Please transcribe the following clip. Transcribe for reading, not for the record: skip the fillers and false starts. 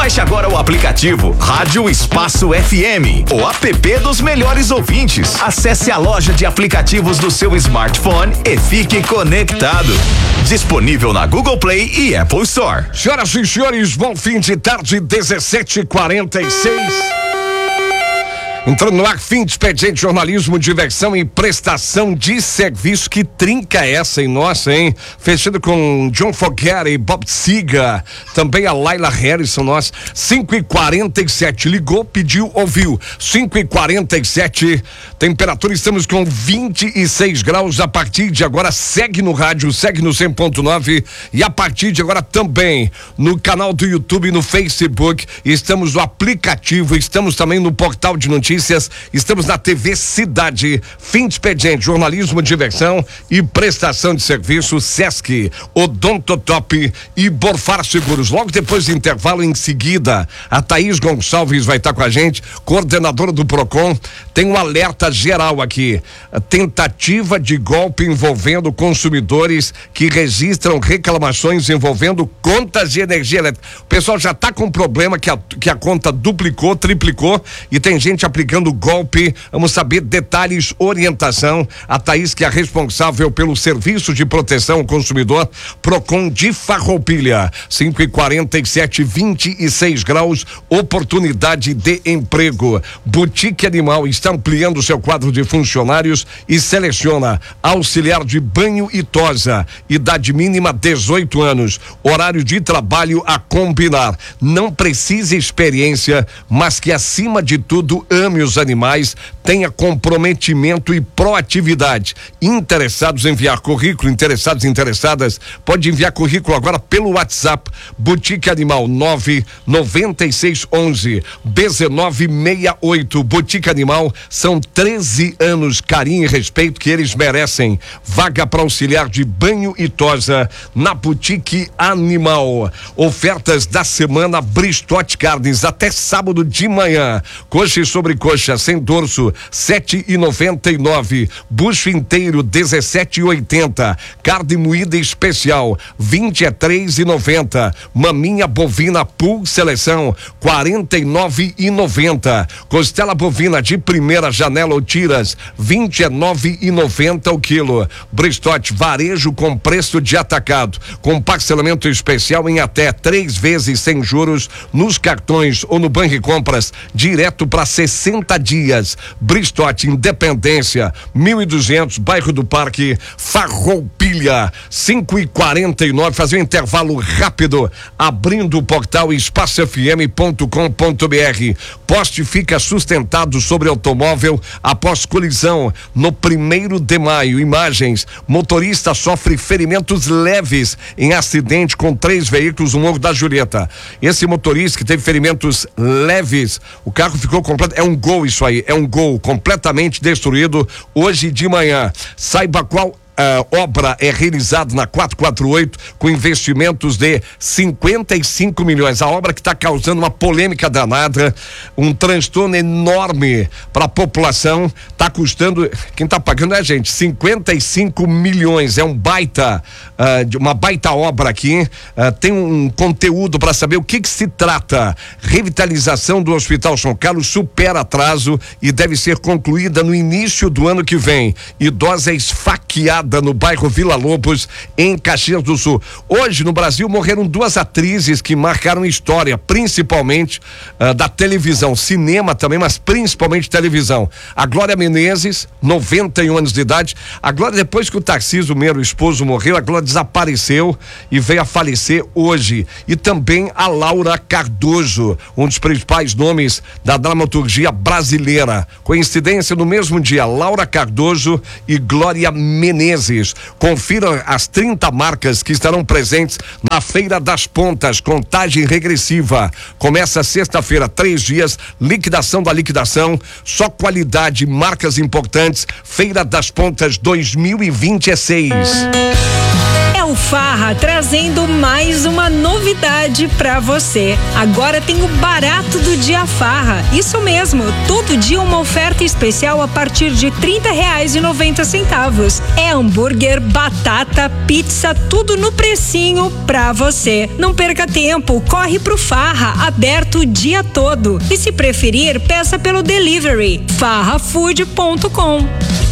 Baixe agora o aplicativo Rádio Espaço FM, o app dos melhores ouvintes. Acesse a loja de aplicativos do seu smartphone e fique conectado. Disponível na Google Play e Apple Store. Senhoras e senhores, bom fim de tarde, 17h46. Entrando no ar, fim de expediente, jornalismo, diversão e prestação de serviço. Que trinca essa em nossa, hein? Fechando com John Fogerty e Bob Seger. Também a Laila Harrison, nós. 5h47. Ligou, pediu, ouviu. 5h47. Temperatura, estamos com 26 graus. A partir de agora, segue no rádio, segue no 100.9. E a partir de agora também no canal do YouTube, no Facebook. Estamos no aplicativo, estamos também no portal de notícias. Estamos na TV Cidade. Fim de expediente, jornalismo, diversão e prestação de serviço. Sesc, Odontotop e Borfar Seguros. Logo depois do intervalo, em seguida, a Thaís Gonçalves vai estar com a gente, coordenadora do Procon. Tem um alerta geral aqui. Tentativa de golpe envolvendo consumidores que registram reclamações envolvendo contas de energia elétrica. O pessoal já está com problema que a conta duplicou, triplicou e tem gente aplicando golpe. Vamos saber detalhes, orientação. A Thaís, que é responsável pelo Serviço de Proteção ao Consumidor, Procon de Farroupilha. 5h47, 26 graus, oportunidade de emprego. Boutique Animal está ampliando seu quadro de funcionários e seleciona auxiliar de banho e tosa, idade mínima 18 anos, horário de trabalho a combinar. Não precisa experiência, mas que acima de tudo ame os animais, tenha comprometimento e proatividade. Interessados em enviar currículo, interessadas, pode enviar currículo agora pelo WhatsApp. Boutique Animal 99611-1968. Boutique Animal, são 13 anos, carinho e respeito que eles merecem. Vaga para auxiliar de banho e tosa na Boutique Animal. Ofertas da semana Bristote Carnes até sábado de manhã. Coxa e sobrecoxa sem dorso 7,99. Bucho inteiro 17,80. Carne moída especial 23,90. Maminha bovina Pool Seleção 49,90. Costela bovina de primeira janela ou tiras 29,90 o quilo. Bristote varejo com preço de atacado, com parcelamento especial em até 3 vezes sem juros nos cartões ou no Banco Compras direto para 60 dias. Bristote, Independência 1200, bairro do Parque, Farroupilha. 5h49, fazer um intervalo rápido, abrindo o portal espacofm.com.br. Poste fica sustentado sobre automóvel após colisão no 1º de maio. Imagens: motorista sofre ferimentos leves em acidente com 3 veículos no Morro da Julieta. Esse motorista que teve ferimentos leves, o carro ficou completo, é um Gol isso aí, é um Gol completamente destruído hoje de manhã. Saiba qual obra é realizada na 448 com investimentos de 55 milhões. A obra que está causando uma polêmica danada, um transtorno enorme para a população, está custando, quem está pagando é a gente, 55 milhões. É um baita, uma baita obra aqui. Tem um conteúdo para saber o que se trata. Revitalização do Hospital São Carlos supera atraso e deve ser concluída no início do ano que vem. Idosa esfaqueada no bairro Vila Lobos, em Caxias do Sul. Hoje no Brasil morreram 2 atrizes que marcaram história, principalmente da televisão, cinema também, mas principalmente televisão. A Glória Menezes, 91 anos de idade. A Glória, depois que o Tarcísio Meira, o esposo, morreu, a Glória desapareceu e veio a falecer hoje. E também a Laura Cardoso, um dos principais nomes da dramaturgia brasileira. Coincidência, no mesmo dia, Laura Cardoso e Glória Menezes. Confira as 30 marcas que estarão presentes na Feira das Pontas, contagem regressiva. Começa sexta-feira, 3 dias, liquidação da liquidação, só qualidade, marcas importantes. Feira das Pontas 2026. É o o Farra trazendo mais uma novidade pra você. Agora tem o barato do dia Farra. Isso mesmo, todo dia uma oferta especial a partir de R$30,90. É hambúrguer, batata, pizza, tudo no precinho pra você. Não perca tempo, corre pro Farra, aberto o dia todo. E se preferir, peça pelo delivery, farrafood.com.